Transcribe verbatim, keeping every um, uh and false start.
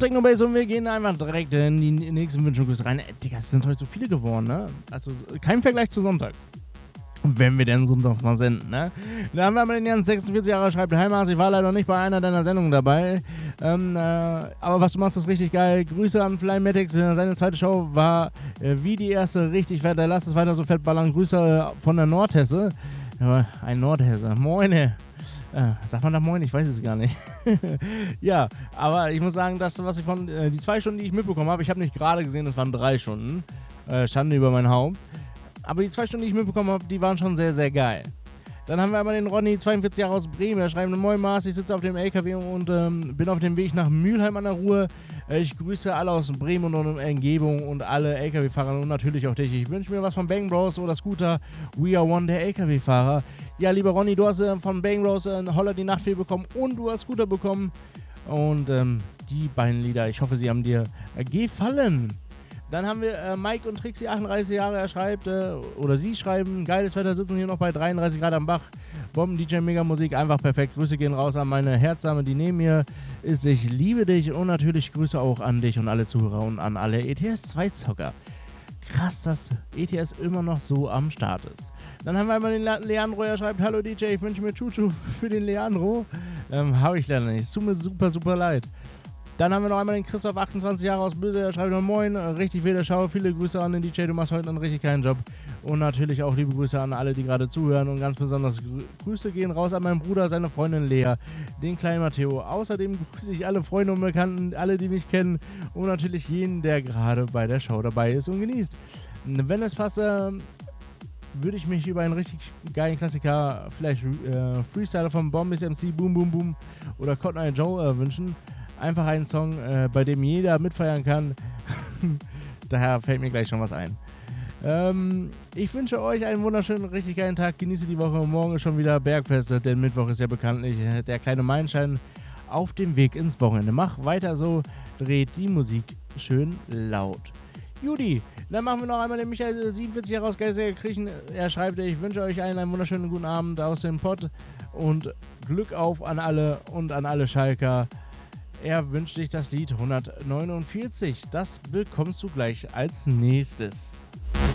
Techno Base und wir gehen einfach direkt in die nächsten Wünsche und Grüße rein. Äh, Digga, es sind heute so viele geworden, ne? Also kein Vergleich zu sonntags. Wenn wir denn sonntags mal senden, ne? Da haben wir mal den Jan, sechsundvierzig Jahre, schreibt: Heimas, ich war leider nicht bei einer deiner Sendungen dabei. Ähm, äh, aber was du machst, ist richtig geil. Grüße an Flymatics. Seine zweite Show war äh, wie die erste richtig fett. Lass es weiter so fett ballern. Grüße äh, von der Nordhesse. Ja, ein Nordhesse. Moine. Äh, sagt man da Moin? Ich weiß es gar nicht. Ja, aber ich muss sagen, das, was ich von, äh, die zwei Stunden, die ich mitbekommen habe, ich habe nicht gerade gesehen, das waren drei Stunden. Äh, Schande über mein Haupt. Aber die zwei Stunden, die ich mitbekommen habe, die waren schon sehr, sehr geil. Dann haben wir einmal den Ronny, zweiundvierzig Jahre aus Bremen. Er schreibt: Moin Mars, ich sitze auf dem L K W und ähm, bin auf dem Weg nach Mülheim an der Ruhr. Äh, ich grüße alle aus Bremen und Umgebung und alle L K W-Fahrer und natürlich auch dich. Ich wünsche mir was von Bang Bros oder Scooter. We are one, der L K W-Fahrer. Ja, lieber Ronny, du hast äh, von Bang Bros äh, Holler die Nachtfee bekommen und du hast Scooter bekommen. Und ähm, die beiden Lieder, ich hoffe, sie haben dir äh, gefallen. Dann haben wir äh, Mike und Trixie, achtunddreißig Jahre, er schreibt, äh, oder sie schreiben: Geiles Wetter, sitzen hier noch bei dreiunddreißig Grad am Bach. Bomben-D J, Mega-Musik, einfach perfekt. Grüße gehen raus an meine Herzdame, die neben mir ist. Ich liebe dich und natürlich Grüße auch an dich und alle Zuhörer und an alle E T S zwei Zocker. Krass, dass E T S immer noch so am Start ist. Dann haben wir einmal den Le- Leandro, er schreibt: Hallo D J, ich wünsche mir Chuchu für den Leandro. Ähm, habe ich leider nicht. Es tut mir super, super leid. Dann haben wir noch einmal den Christoph, achtundzwanzig Jahre aus Böse, er schreibt noch: Moin, richtig wilde Schau, viele Grüße an den D J, du machst heute einen richtig geilen Job. Und natürlich auch liebe Grüße an alle, die gerade zuhören und ganz besonders Grü- Grüße gehen raus an meinen Bruder, seine Freundin Lea, den kleinen Matteo. Außerdem grüße ich alle Freunde und Bekannten, alle, die mich kennen und natürlich jeden, der gerade bei der Show dabei ist und genießt. Wenn es passt, äh, würde ich mich über einen richtig geilen Klassiker, vielleicht äh, Freestyler von Bombis M C, Boom Boom Boom oder Cotton Eye Joe äh, wünschen. Einfach einen Song, äh, bei dem jeder mitfeiern kann. Daher fällt mir gleich schon was ein. Ähm, ich wünsche euch einen wunderschönen, richtig geilen Tag. Genieße die Woche. Morgen ist schon wieder Bergfeste, denn Mittwoch ist ja bekanntlich der kleine Meilenstein auf dem Weg ins Wochenende. Mach weiter so, dreht die Musik schön laut. Judy, dann machen wir noch einmal den Michael, siebenundvierzig Jahre aus Geiselkirchen. Er schreibt: Ich wünsche euch allen einen wunderschönen guten Abend aus dem Pott und Glück auf an alle und an alle Schalker. Er wünscht sich das Lied hundertneunundvierzig. Das bekommst du gleich als nächstes.